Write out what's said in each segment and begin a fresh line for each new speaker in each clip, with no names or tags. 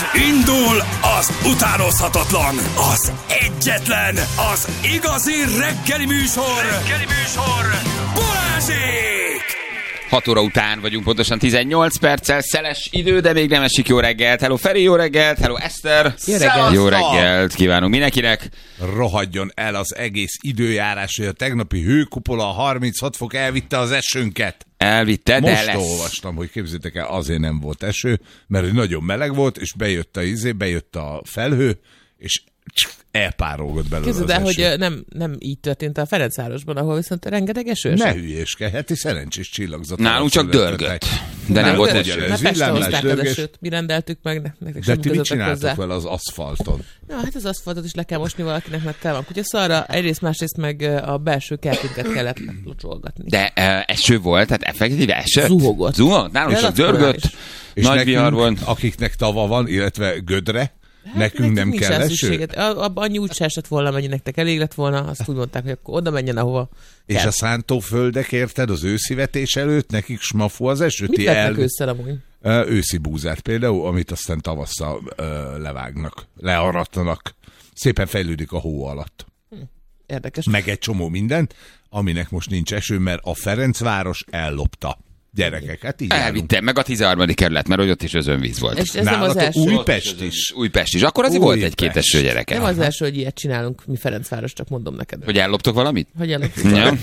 Indul az utánozhatatlan, az egyetlen, az igazi reggeli műsor, Balázsék!
6 óra után vagyunk, pontosan 18 perccel, szeles idő, de még nem esik. Jó reggelt. Hello Feri, jó reggelt. Hello Eszter.
Jó reggelt.
Jó reggelt kívánunk mindenkinek.
Rohadjon el az egész időjárás, hogy a tegnapi hőkupola 36 fok elvitte az esőnket.
Elvitte, de
most
lesz.
olvastam, hogy képzeljétek el, azért nem volt eső, mert nagyon meleg volt, és bejött a felhő, és elpárolgott belőle
Képzeld
az
el,
eső.
hogy nem így történt a Ferencvárosban, ahol viszont rengeteg eső
Ne
esett.
hülyéskedj, heti szerencsés csillagzat.
Nálunk csak dörgött, de nem volt eső.
Ez
Na Pestre
villámlás,
hozták az
dörgés.
esőt, mi rendeltük meg, nektek
De
semmi
ti mit
közetek
csináltok
hozzá.
vele az aszfalton?
Na, hát az aszfaltot is le kell mosni valakinek, mert tel van kutyaszarra, egyrészt, másrészt meg a belső kertünket kellett locsolgatni.
De eső volt, tehát effektíve esett.
Zuhogott.
Nálunk csak
Relatív
dörgött.
És
Nagy
nekünk,
vihar volt.
akiknek tava van, illetve gödre, nekünk nem
nincs
kell
rá
eső?
szükséged. Annyi úgy se esett volna, mennyi nektek elég lett volna, azt úgy mondták, hogy akkor oda menjen, ahova
És
kell.
a szántóföldek, érted, az őszivetés előtt nekik smafú az eső?
Mit vetnek ősszel amúgy?
Őszi búzát például, amit aztán tavasszal levágnak, learattanak. Szépen fejlődik a hó alatt.
Érdekes.
Meg egy csomó mindent, aminek most nincs eső, mert a Ferencváros ellopta. Gyerekek, hát így állunk.
Elvitte, meg a 13. kerület, mert hogy ott is özönvíz volt.
És ez nem az
Nálatok
első.
Újpest is.
Újpest is. Akkor azért volt egy-két
Újpest.
eső, gyerekek.
Nem az első, hogy ilyet csinálunk mi Ferencváros, csak mondom neked.
Hogy elloptok valamit?
Hogy
Ja.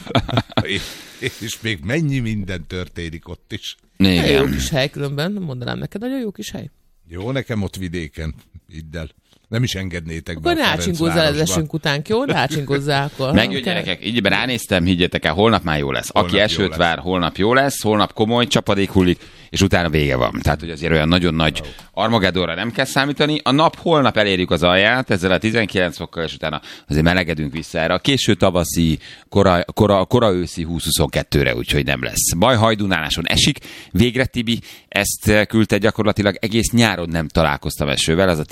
És még mennyi minden történik ott is.
Nagyon jó
Igen.
kis hely különben, mondanám neked, nagyon jó kis hely.
Jó, nekem ott vidéken, idd el. Nem is engednétek
Akkor
be a
rácsingozzál az
Ferencvárosba.
esünk után, jó? Rácsingozzál akkor.
Megjön gyerekek, így ránéztem, higgyétek el, holnap már jó lesz. Aki
Holnap jó
esőt
lesz.
vár, holnap jó lesz, holnap komoly csapadék hullik, és utána vége van. Tehát, hogy azért olyan nagyon nagy Armagedonra nem kell számítani. A nap holnap elérjük az alját, ezzel a 19 fokkal, és utána azért melegedünk vissza erre a késő tavaszi, kora őszi 20-22-re, úgyhogy nem lesz. Baj, Hajdunáláson esik. Végre Tibi ezt küldte gyakorlatilag egész nyáron nem találkoztam esővel, az a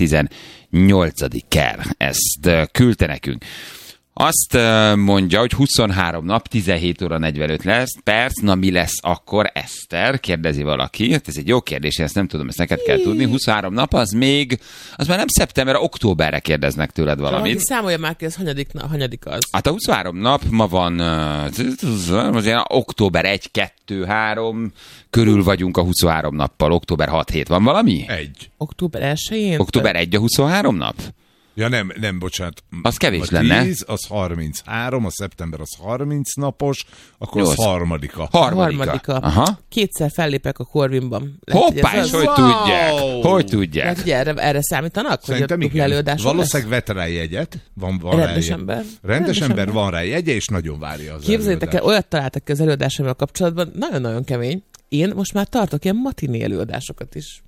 18. ker. Ezt küldte nekünk. Azt mondja, hogy 23 nap, 17 óra 45 lesz, perc, na mi lesz akkor, Eszter? Kérdezi valaki. Hát ez egy jó kérdés, én ezt nem tudom, ezt neked kell tudni. 23 nap, az már nem szeptember, októberre kérdeznek tőled
Valaki
valamit.
számolja már ki, ez hanyadik az.
Hát a 23 nap, ma van azért október 1, 2, 3, körül vagyunk a 23 nappal, október 6-7. Van valami?
Egy.
Október 1-én?
Október 1 a 23 nap?
Ja nem, bocsánat.
Az kevés
a
lenne.
10, az 33, a szeptember az 30 napos, akkor
Jó,
az
az-
harmadika.
Harmadika. Aha.
Kétszer fellépek a Corvinban. Lehet,
Hoppá,
hogy ez
és
az?
hogy tudják? Hogy tudják?
Lehet, hogy erre számítanak?
Szerintem
hogy a dupla
igen.
előadáson
Valószínűleg vett rá jegyet. Van
Rendes
rá
ember.
Rendes ember van rá jegye, és nagyon várja az
Képzeljétek el,
előadást.
olyat találtak ki az előadásommal kapcsolatban, nagyon-nagyon kemény. Én most már tartok ilyen matiné előadásokat is.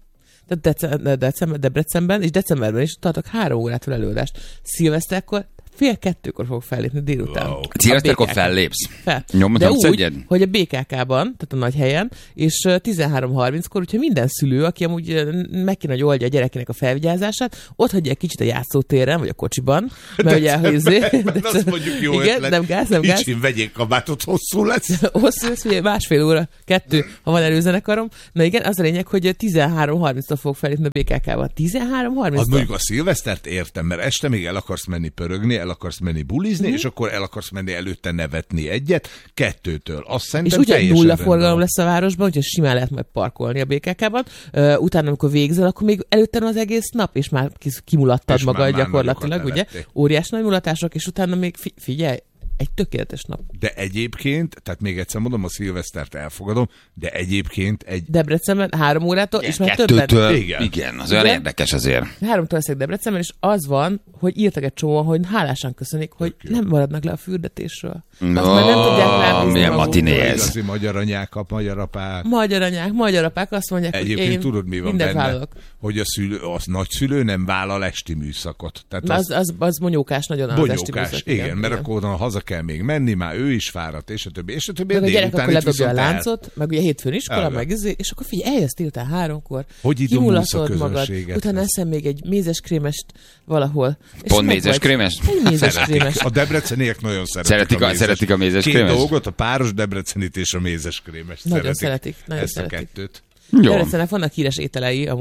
Tehát Debrecenben és decemberben is tartok 3 órától előadást. Szilveszterkor 1:30 fog fellépni délután.
Wow.
Szilveszterkor
A BKK.
fellépsz?
Fel.
Nyomod,
De
nem
úgy,
szedjed?
hogy a BKK-ban, tehát a nagy helyen, és 13:30-kor, úgyhogy minden szülő, aki amúgy meg kéne, hogy oldja a gyerekének a felvigyázását, ott hagyja egy kicsit a játszótéren, vagy a kocsiban, mert ugye, hogy
Azt mondjuk jó
igen,
ötlet.
nem gáz.
Kicsim, vegyék kabátot, hosszú lesz.
Hosszú lesz, ugye 1,5 óra, 2, ha van előzenekarom. Na igen, az a lényeg, hogy 13:30-tól fog felépni a BKK-ban. 13:30-tól?
Az mondjuk a szilvesztert értem, mert este még el akarsz menni pörögni, el akarsz menni bulizni, és akkor el akarsz menni előtte nevetni egyet, 2-től. Azt
És
szerintem
ugye
teljesen
nulla
rendben
forgalom
van.
lesz a városban, úgyhogy simán lehet majd parkolni a BKK-ban. Utána, amikor végzel, akkor még előtte az egész nap, és már kimulattad
És
magad
már
gyakorlatilag,
nagyokat
ugye?
nevettél.
Óriás nagy mulatások, és utána még figyelj, egy tökéletes nap.
De egyébként, tehát még egyszer mondom, a szilvesztert elfogadom, de egyébként egy...
Debrecenben 3 órától, és már többen.
2-től.
Igen.
Igen, az olyan
Igen?
érdekes azért.
3-tól leszek Debrecenben, és az van, hogy írtak egy csomóan, hogy hálásan köszönik, hogy nem maradnak le a fürdetésről. Azt már nem tudják rábízni
milyen
magukról.
matiné ez.
Igazi magyar anyák, magyar apák.
Magyar anyák, magyar apák azt mondják, hogy
Egyébként
én
tudod, mi van
mindent
benne?
vállalok.
Hogy a nagyszülő nem vállal esti műszakot. Tehát
Az monyókás nagyon az esti
bonyókás,
műszak,
igen, mert akkor oda haza kell még menni, már ő is fáradt, és a többi, és a többi.
meg a gyerek
délután
akkor
itt
ledobja a
viszont
láncot, meg ugye hétfőn iskola,
Elve.
meg és akkor figyelj, eljössz délután 3-kor,
Hogy idomulsz a
kimulatod magad,
közönséget?
utána eszem még egy mézeskrémest valahol. És
Pont
meg
mézeskrémest?
vagy. Egy mézeskrémest.
A debreceniek nagyon szeretik
Szeretik a mézeskrémest?
Két dolgot, a páros debrecenit és a mézeskrémest
Nagyon szeretik, nagyon
ezt
szeretik.
a kettőt.
Jó.
Debrecennek vannak híres ételei amúgy,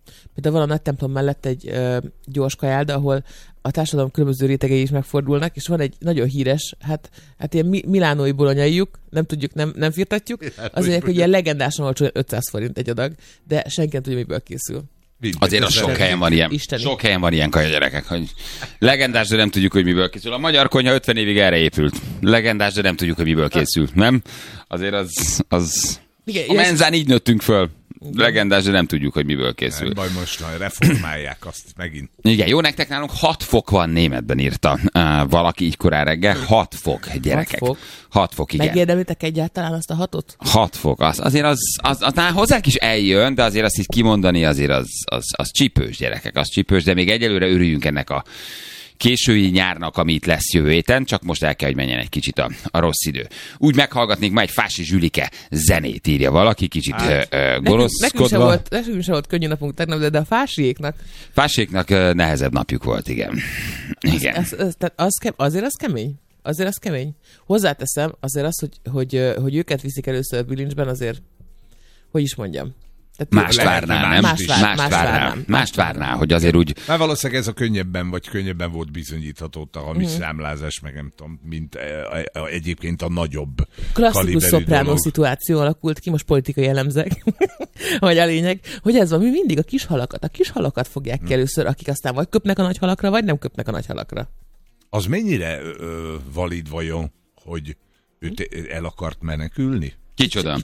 Például van a nagy templom mellett egy gyors kajálda, ahol a társadalom különböző rétegei is megfordulnak, és van egy nagyon híres, hát ilyen milánói bolonyaijuk, nem tudjuk, nem firtatjuk, azért, hogy ilyen legendásan olcsó 500 forint egy adag, de senki nem tudja, miből készül.
Azért az sok helyen van ilyen. Sok helyen van ilyen kaja, gyerekek, hogy legendás, de nem tudjuk, hogy miből készül. A magyar konyha 50 évig erre épült. Legendás, de nem tudjuk, hogy miből készül. Nem? Azért az... Igen, a menzán így nőttünk föl. Legendás, de nem tudjuk, hogy miből készül.
Nem baj, most reformálják azt megint.
Igen, jó, nektek nálunk 6 fok van, németben írta valaki így korán reggel. 6 fok, gyerekek. 6 fok, igen.
Megérdemlitek egyáltalán azt a 6-ot?
6 fok, azért az hozzánk is eljön, de azért azt így kimondani azért az csípős, gyerekek, az csípős, de még egyelőre örüljünk ennek a késői nyárnak, ami itt lesz jövő héten, csak most el kell, hogy menjen egy kicsit a rossz idő. Úgy meghallgatnék ma egy Fási Zsülike zenét, írja valaki, kicsit gonoszkodva.
Nekünk sem volt könnyű napunk tegnap, de a Fásiéknak...
Fásiéknak nehezebb napjuk volt, igen. Igen.
Azért az kemény. Azért az kemény. Hozzáteszem, azért az, hogy őket viszik először bilincsben, azért, hogy is mondjam.
Mást várnál, nem? Mást várnál, hogy azért úgy...
Már valószínűleg ez a könnyebben volt bizonyítható a hamis számlázás, meg nem tudom, mint egyébként a nagyobb
klasszikus szopránó szituáció alakult ki, most politikai jellemzek, vagy a lényeg, hogy ez van, mi mindig a kis halakat fogják ki először, akik aztán vagy köpnek a nagy halakra, vagy nem köpnek a nagy halakra. Az
mennyire valid vajon, hogy őt el akart menekülni?
Kicsoda?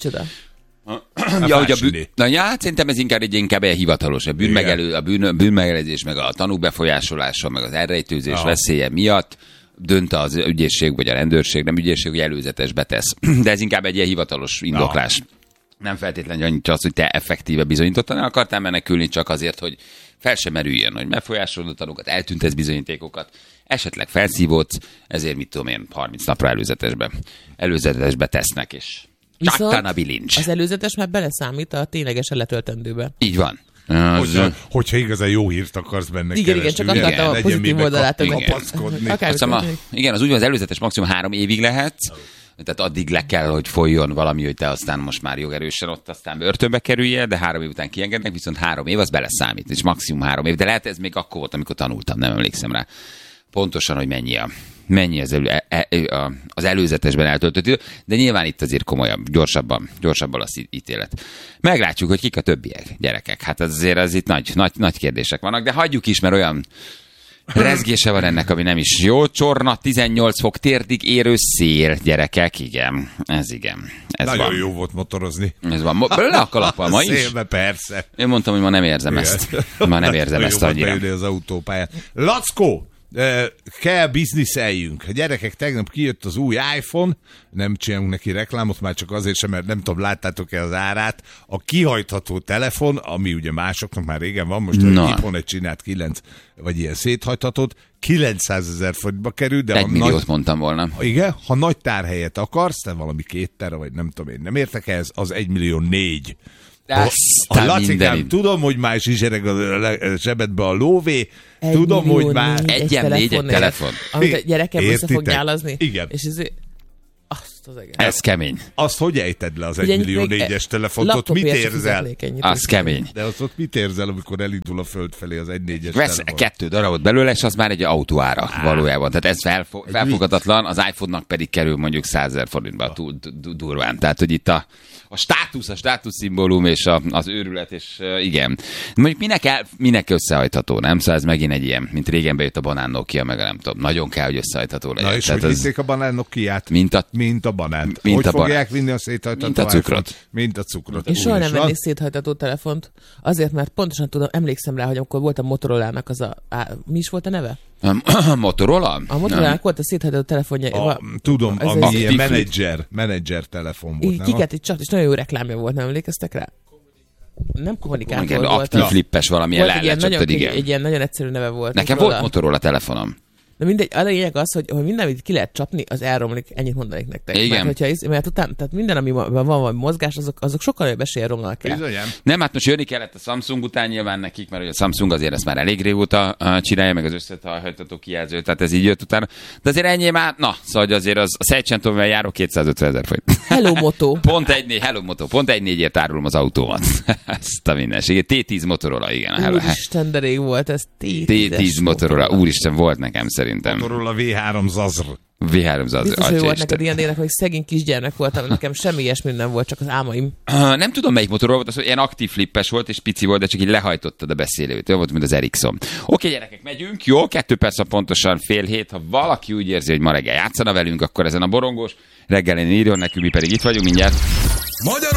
Hát szerintem ez inkább egy hivatalos. A bűnmegelőzés, meg a tanúk befolyásolása, meg az elrejtőzés veszélye miatt dönt az ügyészség, vagy a rendőrség, nem ügyészség, hogy előzetesbe tesz. De ez inkább egy ilyen hivatalos indoklás. Nem feltétlenül annyit az, hogy te effektíve bizonyítottan el akartál menekülni, csak azért, hogy fel sem merüljön, hogy befolyásolod a tanúkat, eltüntesz bizonyítékokat, esetleg felszívódsz, ezért mit tudom én, 30 napra előzetesbe tesznek, és
viszont az előzetes már beleszámít a ténylegesen letöltendőbe.
Így van.
Hogyha igazán jó hírt akarsz benne keresni.
Igen, csak akartam a pozitív oldalát.
Igen, az úgy van, az előzetes maximum 3 évig lehet, tehát addig le kell, hogy folyjon valami, hogy te aztán most már jogerősen ott aztán börtönbe kerülje, de 3 év után kiengednek, viszont 3 év az beleszámít, és maximum 3 év. De lehet ez még akkor volt, amikor tanultam, nem emlékszem rá pontosan, hogy mennyi az előzetesben eltöltött idő, de nyilván itt azért komolyabb, gyorsabban az ítélet. Meglátjuk, hogy kik a többiek, gyerekek. Hát azért az itt nagy kérdések vannak, de hagyjuk is, mert olyan rezgése van ennek, ami nem is jó. Csorna, 18 fok, térdig érő szél, gyerekek, igen. Ez
nagyon
van.
Jó volt motorozni.
Ez van. Le a kalappal ma is?
Szélbe, persze.
Én mondtam, hogy ma nem érzem ezt. Ma nem érzem ezt annyira.
Az autópályán. Lackó! Kell bizniszeljünk. A gyerekek, tegnap kijött az új iPhone, nem csinálunk neki reklámot, már csak azért sem, mert nem tudom, láttátok-e az árát. A kihajtható telefon, ami ugye másoknak már régen van, most a iPhone csinált 9, vagy ilyen széthajthatót, 900 000 forintba kerül, de
1 milliót mondtam volna.
Igen, ha nagy tárhelyet akarsz, te valami 2 tera, vagy nem tudom én, nem értek ehhez, az 1,4 millió. Lacikám, tudom, hogy már zsizsereg a zsebedbe a lóvé, tudom, hogy már...
1,4 telefon.
Amit a gyerekem össze fog nyálazni.
Igen.
És azt az egész.
Ez kemény.
Azt hogy ejted le az 1,4 millió telefont? Ott mit érzel?
Az kemény.
De ott mit érzel, amikor elindul a föld felé az 1,4 telefon?
Vesz 2 darabot belőle, és az már egy autóára valójában. Tehát ez felfogadatlan, az iPhone-nak pedig kerül mondjuk 100 000 forintba durván. Tehát, hogy itt a státuszszimbólum és az őrület, és igen. Mondjuk minek összehajtható, nem? Szóval ez megint egy ilyen, mint régen bejött a banán Nokia, meg nem tudom. Nagyon kell, hogy összehajtható legyen.
Na és hogy vitték a banán Nokiát? Mint a banánt.
Hogy
fogják vinni a széthajtató
mint a cukrot.
Mint a cukrot.
És soha nem vennék széthajtató telefont, azért, mert pontosan tudom, emlékszem rá, hogy amikor volt a Motorolának mi is volt a neve?
Motorola?
A Motorolának volt a széthajtató telefonja.
Tudom, ami ilyen menedzser telefon volt.
Kiket itt csak, és nagyon jó reklámja volt, nem emlékeztek rá? Nem kommunikátor volt.
Aktív flippes valamilyen lehetett, igen.
Egy ilyen nagyon egyszerű neve volt.
Nekem volt Motorola telefonom.
De mindegy, a lényeg az, hogy minden, amit ki lehet csapni, az elromlik, ennyit mondanék nektek.
Igen.
Mert utána, tehát minden, ami van valami mozgás, azok sokkal nagyobb esélye romlanak el.
Bizonyám.
Nem, hát most jönni kellett a Samsung után nyilván nekik, mert ugye a Samsung azért ezt már elég régóta csinálja, meg az összehajtható kijelző, tehát ez így jött utána. De azért ennyi már, szóval azért az a Szejtsentóval járó 250 000 forint.
Hello Moto.
Hello Moto, pont 1.4-ért árulom az autómat. Ezt a mindenségét. T10 Motorola, igen.
Úristen, de rég volt ez.
T10 Motorola, úristen, volt nekem szerintem.
Motorola V3 Zazr.
V3 Zazr.
Biztos, hogy volt neked ilyen ének, hogy szegény kisgyermek voltam, nekem semmi ilyesmi nem volt, csak az álmaim.
Nem tudom, melyik Motorola volt, az, hogy ilyen aktív flippes volt, és pici volt, de csak így lehajtottad a beszélőt. Olyan volt, mint az Ericsson. Oké, gyerekek, megyünk. Jó, 2 perc pontosan 6:30. Ha valaki úgy érzi, hogy ma reggel játszana velünk, akkor ezen a borongós reggelén írjon nekünk, mi pedig itt vagyunk mindjárt.